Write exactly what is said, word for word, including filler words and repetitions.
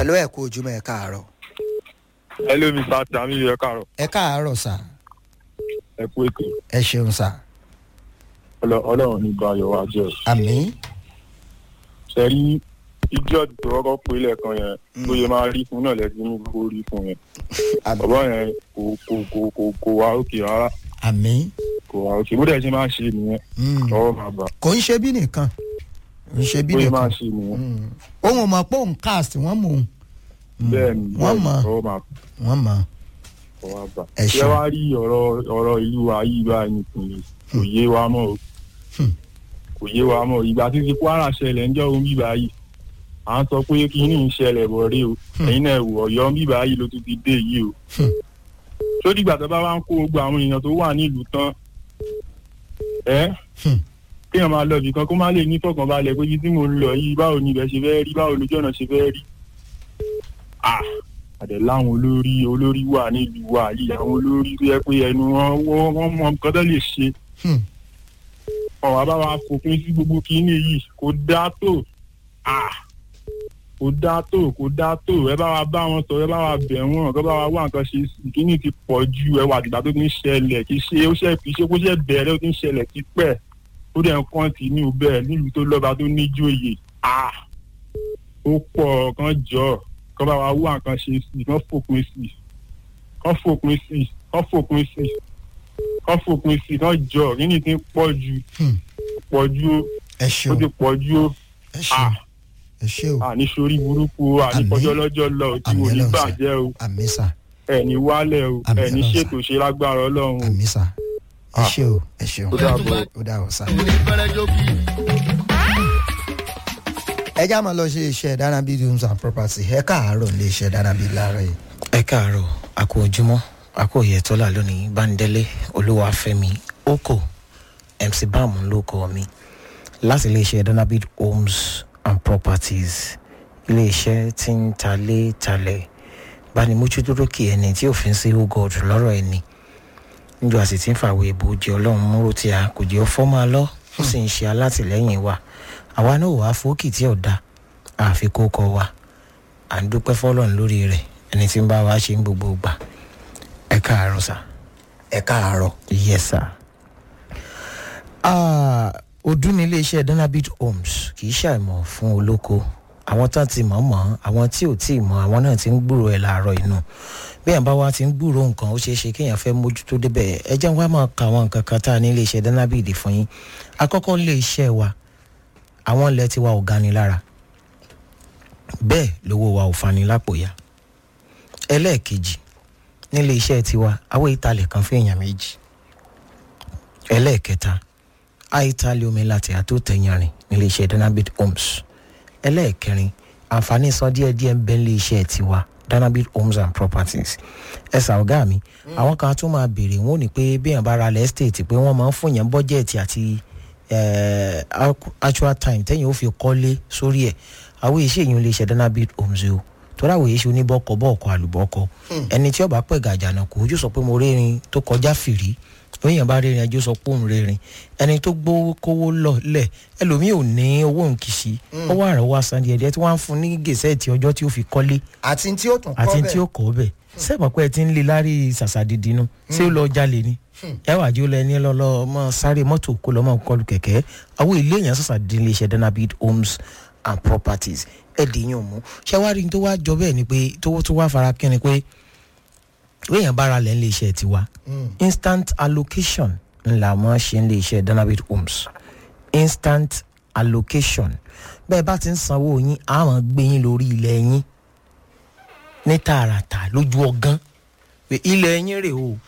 hello ẹ kú ojúmọ́ ẹ káàárọ̀. hello mister Tamilu ẹ káàárọ̀. ẹ káàárọ̀ sà. ẹ kú ètò. ẹ ṣeun sà. ọlọ́run ní bayọ̀ wá jẹ́. àmín. ṣe rí ijó tó kọ́kọ́ pé lẹ́ẹ̀kan yẹn bóyá máa rí fún náà lẹ́sìn ní kó rí fún yẹn. bàbá yẹn kò kò kò kò kò wá òkè rárá. àmín. kò wá òkè bó dẹ̀ ṣe máa ṣe nìyẹn. ọwọ́ máa bà. kò ń ṣe bí nìkan ń ṣe bí bóyá nìkan máa ṣe nìyẹn. òun ò mọ̀ pé òun cast wọ́n mú un. bẹ́ẹ̀ni wọ́n mọ̀ ọwọ́ máa wọ́n mọ̀. ọwọ́ bà. ẹ ṣé ṣeun. wàá rí ọ̀rọ̀ ọ̀rọ̀ ìlú wa yìí báyìí nìkan kò yé wa mọ́ o. kò yé wa mọ́ ìgbà tí ti Kwara ṣẹlẹ̀ ń jẹ́ ohun bíbá yìí à ń sọ pé kí ní ìṣẹ̀lẹ̀ bọ̀ rí o ẹ̀yin náà wò Ọ̀yọ́ bíbá yìí ló tún ti dé yìí o. tó dìgbà tó bá wá ń kó gbogbo àwọn èèyàn tó wà nílùú tán ẹ́ kéèyàn máa lọ ibìkan kó má lè ní fọkànbalẹ̀ pé ibi tí mò ń lọ yìí báwo ni ibẹ̀ ṣe fẹ́ rí báwo lójú ọ̀nà ṣe fẹ́ rí. àdẹ̀ láwọn olórí olórí wà nílùú wa yìí àwọn olórí tó yẹ pé ẹnu wọn wọ́n mọ nǹkan tó lè ṣe. ọ̀rọ̀ àbáwá fòpin sí gbogbo kínní yìí kò dá tó kò dá tó kò dá tó ẹ bá wa bá wọn sọ ẹ bá wa bẹ̀ wọ́n kó bá wa wá nǹkan ṣe sí kínní ti pọ̀ ju ẹwà àgbà tó ti ń ṣẹlẹ̀ kì í ṣe ó ṣe kì í ṣe kó ṣe bẹ̀rẹ̀ ó ti ń ṣẹlẹ̀ tipẹ́ ó dẹ̀ ń kọ́ntínú bẹ́ẹ̀ nílùú tó lọ́ba tó níjòyè ó pọ̀ kan jọ kó bá wa wá nǹkan ṣe sí kán fòpin sí kán fòpin sí kán fòpin sí kán fòpin sí kán jọ kínní ti ń pọ̀ ju pọ̀ ju ẹ ó ṣeun. ti pọ̀ ju ẹ ṣeun. ẹ ṣe o. àní sórí burúkú àní Àmín. kọjọ́ lọ́jọ́ lọ tí Àmín wò ní Ọlọ́run sà. bàjẹ́ o àmín sà. ẹni wálẹ̀ o Àmín ẹni Ọlọ́run sà. ṣètò ṣe lágbára Ọlọ́run o. àmín sà. ẹ ṣe o ẹ ṣeun. Ó dàbọ̀. ó dàbọ̀ sà. ẹ já máa lọ ṣe iṣẹ́ Danabi homes and property ẹ káàárọ̀ lè ṣe Danabi láàárọ̀ yìí. ẹ káàárọ̀ àkó ojúmọ́ àkó ìyẹ̀tọ́là lónìí Bándélé Olúwafẹ́mi oko M C Báàmù ló kọ́ mi láti iléeṣẹ́ Danabi homes and properties iléeṣẹ́ tí ń talé talẹ̀ gbanimójútóró kí ẹni tí òfin sí ó god lọ́rọ̀ ẹni níjọ àti tí ń fàwé ìbò jẹ ọlọ́run múrò tí a kò jẹ́ ọfọ́ máa lọ ó sì ń ṣe alátìlẹ́yìn wa àwa náà wàá fòókì tí ọ̀dà àfikún kọ wa à ń dúpẹ́ fọ́lọ́run lórí rẹ̀ ẹni tí ń bá wa ṣe ń gbogbo gbà ẹ káàárọ̀ sà. ẹ káàárọ̀. yes sir. Ah, ọdún ní iléeṣẹ́ Danabi homes kì í ṣàìmọ̀ fún olóko àwọn tán ti mọ̀ mọ̀ àwọn tí ò tí ì mọ̀ àwọn náà ti ń gbúrò ẹ̀ láàárọ̀ inú bí ẹ̀ bá wa ti ń gbúrò nǹkan ó ṣeé ṣe kéèyàn fẹ́ mójútó débẹ̀ ẹ jẹ́ wá máa ka àwọn nǹkan kan tá a ní iléeṣẹ́ Danabi dì fún yín àkọ́kọ́ iléeṣẹ́ wa àwọn ilẹ̀ tiwa ò gani lára bẹ́ẹ̀ lówó wa ò fani lápò ya ẹlẹ́ẹ̀kejì nílé iṣẹ́ tiwa àwọn ìtàlẹ̀ kan fún èèyàn méjì ẹlẹ́ẹ̀kẹta àìtàlẹ̀ omi láti àtòtẹ̀yìnrìn nílé iṣẹ́ Danabi homes ẹlẹ́ẹ̀kẹrin àǹfààní san díẹ̀díẹ̀ ń bẹ nílé iṣẹ́ tiwa Danabi homes and properties ẹ̀sà ọ̀gá mi àwọn kan tún máa béèrè wọn ò ní pé bí èèyàn bá ra lẹ̀ estate pé wọ́n máa ń fún yẹn bọ́jẹ̀tì àti actual time tẹ́yìn ó fi kọ́lé sórí ẹ̀ àwọn èyí ṣèyàn lè ṣe Danabi homes o torí àwọn èyí ṣe oníbọ̀kọ̀ bọ̀ọ̀kọ̀ àlùbọ̀kọ̀ ẹni tí ó bá pẹ̀ gàjànà kò ojú sọ pé mo rérin tó kọjá fìrí èèyàn bá rérin ẹjọ́ sọ pé òun rérin ẹni tó gbówó kówó lọ́lẹ̀ ẹlòmíì ò ní owó nkìsí ó wà rẹ̀ wá san díẹ̀ díẹ̀ tí wọ́n á fún ní gẹ̀ẹ́sẹ̀tì ọjọ́ tí ó fi kọ́lé àti tí ó tún kọ́ àti bẹ́ẹ̀. tí ó kọ́ bẹ́ẹ̀ sẹ́ẹ̀mọ̀ pé ẹ ti ń lé lárí sàṣàdìdì nu ṣé ó lọ jalè ni ẹ wà jí ó lọ ẹni lọ́lọ́ ọmọ sáré mọ́tò kó lọ́ mọ́ kọlù kẹ̀kẹ́ àwọn ilé èèyàn sàṣàdìdì lè ṣe Danabi homes and properties ẹ̀ dèyàn mú ṣẹ́wárí tó wá jọ bẹ́ẹ̀ ni pé tó tó wá fara kí ni pé èèyàn bára lẹ́ ń lè ṣe tiwa instant allocation ńlá wọn ṣe ń lè ṣe Danabi homes instant allocation bẹ́ẹ̀ bá ti ń sanwó yín àwọn gbé yín lórí ilẹ̀ yín ní tààràtà lójú ọgán pé ilẹ̀ yín rè o